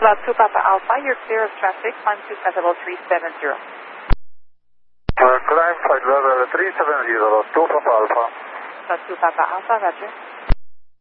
Slot 2 Papa Alpha, you're clear of traffic, climb to flight level 370. Climb flight level 370, 2 Papa Alpha. Slot 2 Papa Alpha, roger.